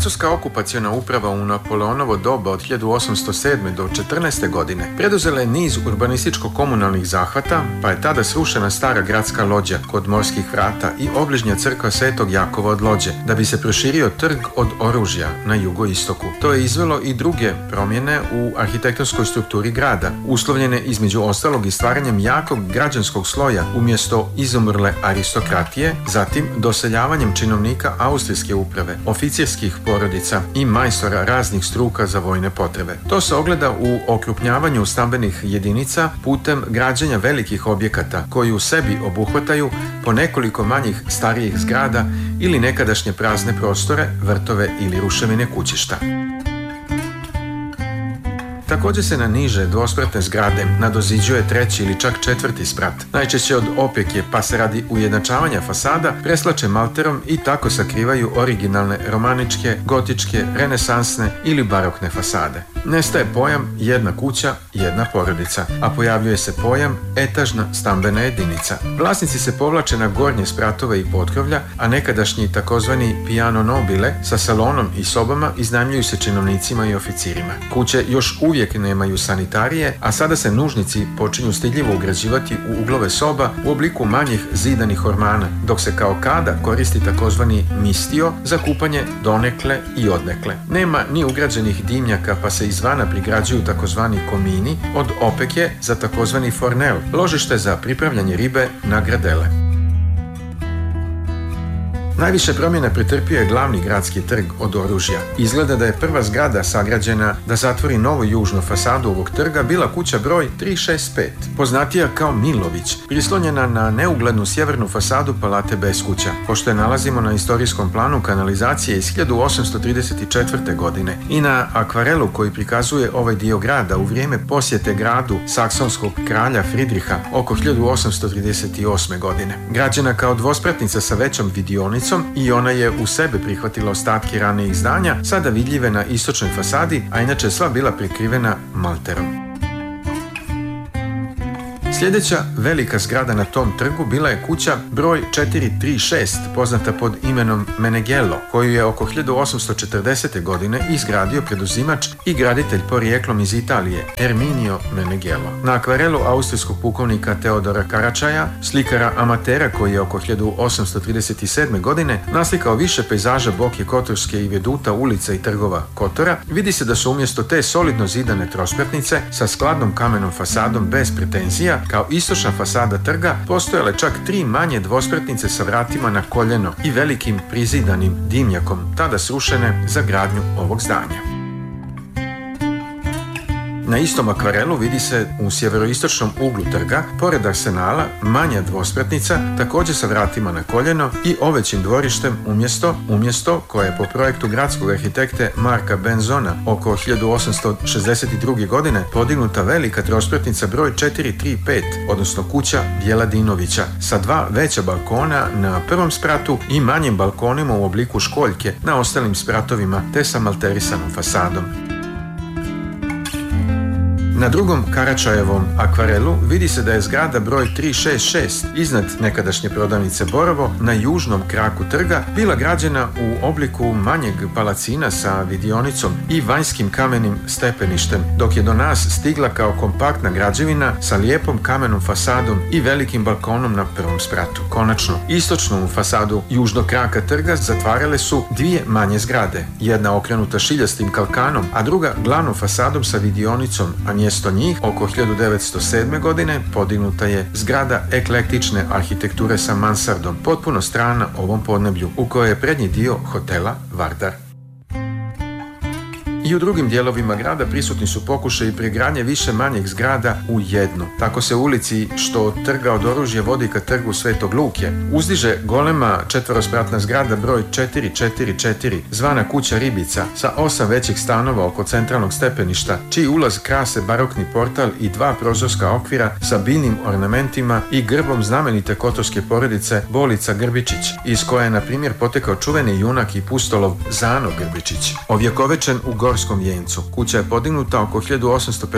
Francuska okupaciona uprava u Napoleonovo doba od 1807. do 14. godine preduzela je niz urbanističko-komunalnih zahvata, pa je tada srušena stara gradska lođa kod morskih vrata i obližnja crkva Svetog Jakova od Lođe, da bi se proširio trg od oružja na jugoistoku. To je izvelo i druge promjene u arhitektonskoj strukturi grada, uslovljene između ostalog i stvaranjem jakog građanskog sloja umjesto izumrle aristokratije, zatim doseljavanjem činovnika austrijske uprave, oficirskih porodica i majstora raznih struka za vojne potrebe. To se ogleda u okrupnjavanju stambenih jedinica putem građenja velikih objekata koji u sebi obuhvataju po nekoliko manjih starijih zgrada ili nekadašnje prazne prostore, vrtove ili ruševine kućišta. Također se na niže dvospratne zgrade nadoziđuje treći ili čak četvrti sprat, najčešće od opeke, pa se radi ujednačavanja fasada preslače malterom i tako sakrivaju originalne romaničke, gotičke, renesansne ili barokne fasade. Nestaje pojam jedna kuća, jedna porodica, a pojavljuje se pojam etažna stambena jedinica. Vlasnici se povlače na gornje spratove i potkrovlja, a nekadašnji takozvani piano nobile sa salonom i sobama iznajmljuju se činovnicima i oficirima. Kuće još uvijek nemaju sanitarije, a sada se nužnici počinju stidljivo ugrađivati u uglove soba u obliku manjih zidanih ormana, dok se kao kada koristi takozvani mistio za kupanje donekle i odnekle. Nema ni ugrađenih dimnjaka, pa se izvana prigrađuju takozvani komini od opeke za takozvani fornel, ložište za pripravljanje ribe na gradele. Najviše promjena pretrpio je glavni gradski trg od oružja. Izgleda da je prva zgrada sagrađena da zatvori novu južnu fasadu ovog trga bila kuća broj 365, poznatija kao Milović, prislonjena na neuglednu sjevernu fasadu palate Beskuća, pošto je nalazimo na istorijskom planu kanalizacije iz 1834. godine i na akvarelu koji prikazuje ovaj dio grada u vrijeme posjete gradu saksonskog kralja Fridriha oko 1838. godine. Građena kao dvospratnica sa većom vidionicom, i ona je u sebe prihvatila ostatke ranijih zdanja, sada vidljive na istočnoj fasadi, a inače sva bila prekrivena malterom. Sljedeća velika zgrada na tom trgu bila je kuća broj 436, poznata pod imenom Meneghello, koju je oko 1840. godine izgradio preduzimač i graditelj porijeklom iz Italije, Erminio Meneghello. Na akvarelu austrijskog pukovnika Teodora Karačaja, slikara amatera koji je oko 1837. godine naslikao više pejzaža Boke Kotorske i veduta ulica i trgova Kotora, vidi se da su umjesto te solidno zidane trospratnice sa skladnom kamenom fasadom bez pretenzija, kao istočna fasada trga, postojale čak 3 manje dvospratnice sa vratima na koljeno i velikim prizidanim dimnjakom, tada srušene za gradnju ovog zdanja. Na istom akvarelu vidi se u sjeveroistočnom uglu trga, pored arsenala, manja dvospratnica, također sa vratima na koljeno i ovećim dvorištem umjesto koje je po projektu gradskog arhitekte Marka Benzona oko 1862. godine podignuta velika trospratnica broj 435, odnosno kuća Bjeladinovića, sa 2 veća balkona na prvom spratu i manjim balkonima u obliku školjke na ostalim spratovima te sa malterisanom fasadom. Na drugom Karačajevom akvarelu vidi se da je zgrada broj 366 iznad nekadašnje prodavnice Borovo na južnom kraku trga bila građena u obliku manjeg palacina sa vidionicom i vanjskim kamenim stepeništem, dok je do nas stigla kao kompaktna građevina sa lijepom kamenom fasadom i velikim balkonom na prvom spratu. Konačno, istočnu fasadu južnog kraka trga zatvarale su 2 manje zgrade, jedna okrenuta šiljastim kalkanom, a druga glavnom fasadom sa vidionicom, a mjesto njih, oko 1907. godine, podignuta je zgrada eklektične arhitekture sa mansardom, potpuno strana ovom podneblju, u kojoj je prednji dio hotela Vardar. I u drugim dijelovima grada prisutni su pokušaji pregradnje više manjih zgrada u jednu. Tako se u ulici što od trga od oružja vodi ka trgu Svetog Luke uzdiže golema četvorospratna zgrada broj 444, zvana kuća Ribica, sa 8 većih stanova oko centralnog stepeništa, čiji ulaz krase barokni portal i 2 prozorska okvira sa biljnim ornamentima i grbom znamenite kotorske porodice Bolica Grbičić, iz koje je na primjer potekao čuveni junak i pustolov Zano Grbičić. Ovjekovečen u Gorskom vijencu. Kuća je podignuta oko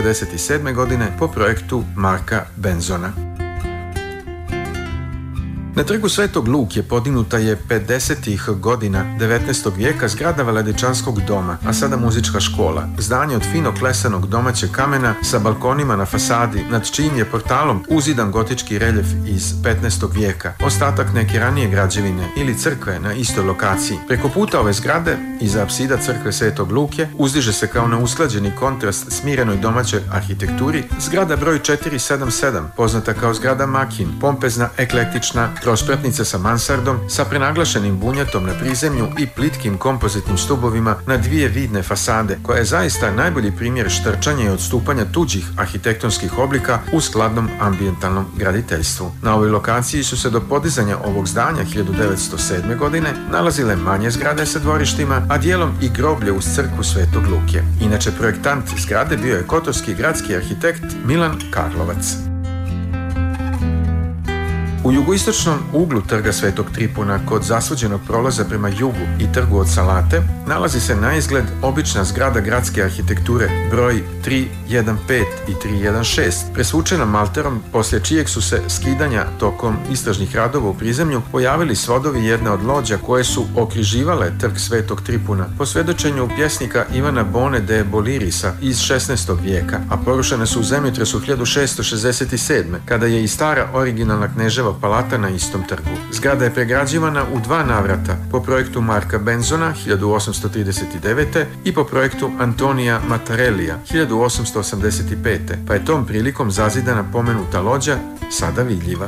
1857. godine po projektu Marka Benzona. Na trgu Svetog Luke podignuta je 50. godina 19. vijeka zgrada Veledičanskog doma, a sada muzička škola. Zdanje od fino klesanog domaćeg kamena sa balkonima na fasadi, nad čijim je portalom uzidan gotički reljef iz 15. vijeka, ostatak neke ranije građevine ili crkve na istoj lokaciji. Preko puta ove zgrade, iza apsida crkve Svetog Luke, uzdiže se kao neusklađeni kontrast smirenoj domaćoj arhitekturi zgrada broj 477, poznata kao zgrada Makin, pompezna, eklektična, trospratnica sa mansardom, sa prenaglašenim bunjatom na prizemlju i plitkim kompozitnim stubovima na dvije vidne fasade, koja je zaista najbolji primjer štrčanja i odstupanja tuđih arhitektonskih oblika u skladnom ambijentalnom graditeljstvu. Na ovoj lokaciji su se do podizanja ovog zdanja 1907. godine nalazile manje zgrade sa dvorištima, a dijelom i groblje uz crkvu Svetog Luke. Inače, projektant zgrade bio je kotorski gradski arhitekt Milan Karlovac. U jugoistočnom uglu trga Svetog Tripuna, kod zasvuđenog prolaza prema jugu i trgu od Salate, nalazi se naizgled obična zgrada gradske arhitekture broj 315 i 316, presvučena malterom, poslije čijeg su se skidanja tokom istražnih radova u prizemlju pojavili svodovi jedne od lođa koje su okriživale trg Svetog Tripuna, po svjedočenju pjesnika Ivana Bone de Bolirisa iz 16. vijeka, a porušene su u zemljotresu 1667. kada je i stara originalna kneževa palata na istom trgu. Zgrada je pregrađivana u 2 navrata, po projektu Marka Benzona 1839. i po projektu Antonija Mattarellija 1885. pa je tom prilikom zazidana pomenuta lođa, sada vidljiva.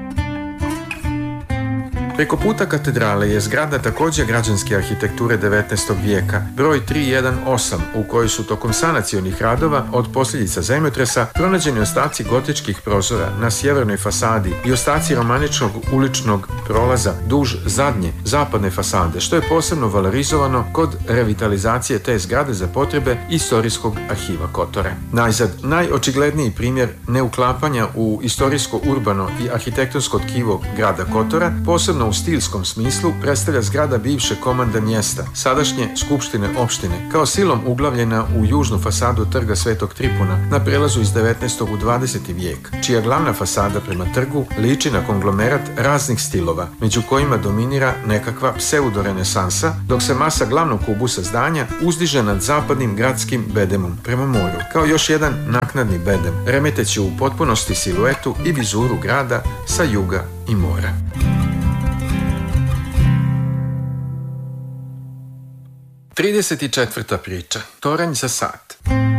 Preko puta katedrale je zgrada također građanske arhitekture 19. vijeka, broj 318, u kojoj su tokom sanacionih radova od posljedica zemljotresa pronađeni ostaci gotičkih prozora na sjevernoj fasadi i ostaci romaničnog uličnog prolaza duž zadnje, zapadne fasade, što je posebno valorizovano kod revitalizacije te zgrade za potrebe Istorijskog arhiva Kotora. Najzad, najočigledniji primjer neuklapanja u istorijsko-urbano i arhitektonsko tkivo grada Kotora, posebno u stilskom smislu, predstavlja zgrada bivše komande mjesta, sadašnje skupštine opštine, kao silom uglavljena u južnu fasadu trga Svetog Tripuna na prelazu iz 19. u 20. vijek, čija glavna fasada prema trgu liči na konglomerat raznih stilova, među kojima dominira nekakva pseudorenesansa, dok se masa glavnog kubusa zdanja uzdiže nad zapadnim gradskim bedemom prema moru, kao još jedan naknadni bedem, remeteći u potpunosti siluetu i vizuru grada sa juga i mora. Trideset četvrta priča. Toranj za sat.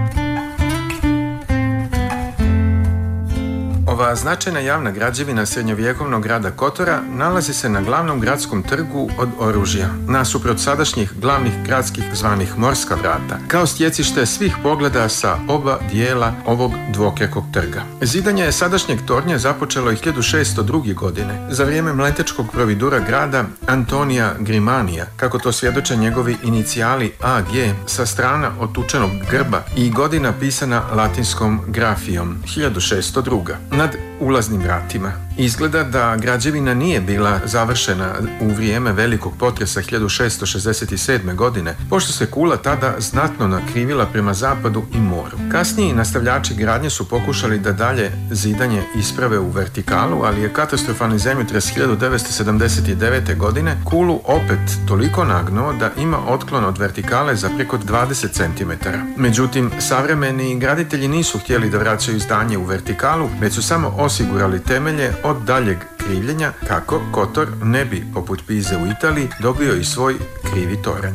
Ova značajna javna građevina srednjovjekovnog grada Kotora nalazi se na glavnom gradskom trgu od oružja, nasuprot sadašnjih glavnih gradskih zvanih Morska vrata, kao stjecište svih pogleda sa oba dijela ovog dvokrekog trga. Zidanje sadašnjeg tornja započelo je 1602. godine, za vrijeme mletečkog providura grada Antonija Grimanija, kako to svjedoče njegovi inicijali AG sa strana otučenog grba i godina pisana latinskom grafijom 1602. nad ulaznim vratima. Izgleda da građevina nije bila završena u vrijeme velikog potresa 1667. godine, pošto se kula tada znatno nakrivila prema zapadu i moru. Kasniji nastavljači gradnje su pokušali da dalje zidanje isprave u vertikalu, ali je katastrofalni zemljotres 1979. godine kulu opet toliko nagnuo da ima otklon od vertikale za preko 20 cm. Međutim, savremeni graditelji nisu htjeli da vraćaju zdanje u vertikalu, već su samo osigurali temelje od daljeg krivljenja kako Kotor ne bi, poput Pize u Italiji, dobio i svoj krivi toranj.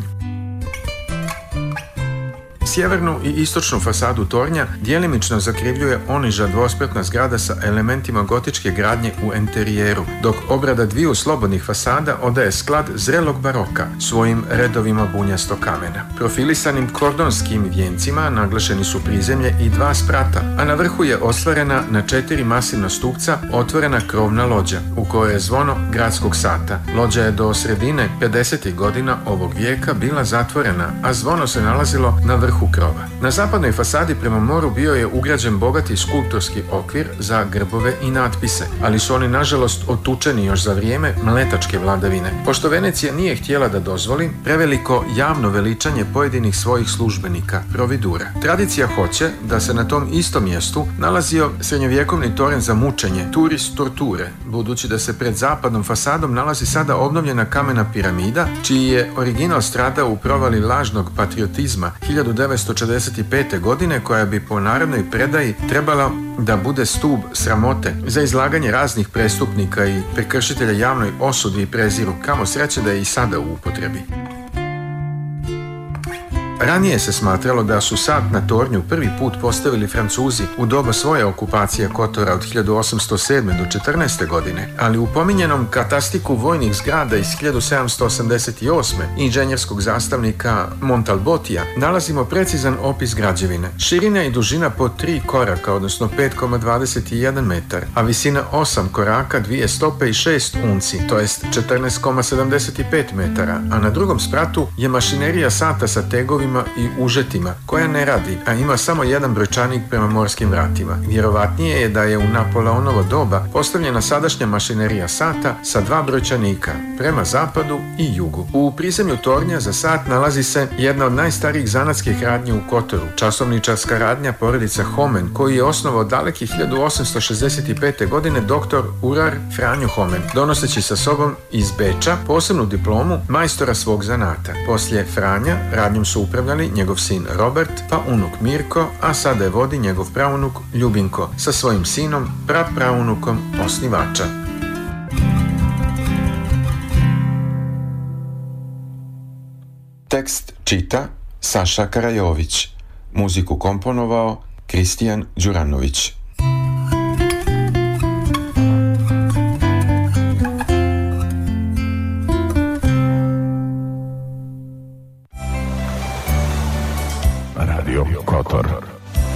Sjevernu i istočnu fasadu tornja djelimično zakrivljuje oniža dvospratna zgrada sa elementima gotičke gradnje u enterijeru, dok obrada dviju slobodnih fasada odaje sklad zrelog baroka svojim redovima bunjastog kamena. Profilisanim kordonskim vijencima naglašeni su prizemlje i 2 sprata, a na vrhu je ostvarena na 4 masivna stupca otvorena krovna lođa, u kojoj je zvono gradskog sata. Lođa je do sredine 50. godina ovog vijeka bila zatvorena, a zvono se nalazilo na vrhu vrhu krova. Na zapadnoj fasadi prema moru bio je ugrađen bogati skulptorski okvir za grbove i natpise, ali su oni nažalost otučeni još za vrijeme mletačke vladavine. Pošto Venecija nije htjela da dozvoli preveliko javno veličanje pojedinih svojih službenika, providura. Tradicija hoće da se na tom istom mjestu nalazio srednjovjekovni toren za mučenje, turis torture, budući da se pred zapadnom fasadom nalazi sada obnovljena kamena piramida, čiji je original stradao u provali lažnog patriotizma 1945. godine, koja bi po narodnoj predaji trebala da bude stup sramote za izlaganje raznih prestupnika i prekršitelja javnoj osudi i preziru. Kamo sreće da je i sada u upotrebi. Ranije se smatralo da su sat na tornju prvi put postavili Francuzi u doba svoje okupacije Kotora od 1807. do 14. godine, ali u pominjenom katastiku vojnih zgrada iz 1788. inženjerskog zastavnika Montalbotija nalazimo precizan opis građevine. Širina i dužina po 3 koraka, odnosno 5,21 metar, a visina 8 koraka, 2 stope i 6 unci, to jest 14,75 metara, a na drugom spratu je mašinerija sata sa tegovima i užetima, koja ne radi, a ima samo jedan brojčanik prema morskim vratima. Vjerovatnije je da je u Napoleonovo doba postavljena sadašnja mašinerija sata sa 2 brojčanika prema zapadu i jugu. U prizemlju tornja za sat nalazi se jedna od najstarijih zanatskih radnji u Kotoru, časovničarska radnja porodica Homen, koji je osnovao dalekih 1865. godine doktor Urar Franjo Homen, donoseći sa sobom iz Beča posebnu diplomu majstora svog zanata. Poslije Franja radnjom su upravljali njegov sin Robert, pa unuk Mirko, a sada je vodi njegov praunuk Ljubinko sa svojim sinom, praunukom osnivača. Tekst čita Saša Karajović, muziku komponovao Kristijan Đuranović.